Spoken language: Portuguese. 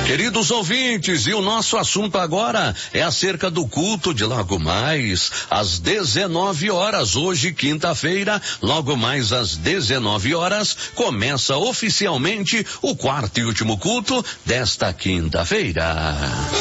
Queridos ouvintes, e o nosso assunto agora é acerca do culto de logo mais às 19 horas. Hoje, quinta-feira, logo mais às 19 horas, começa oficialmente o quarto e último culto desta quinta-feira.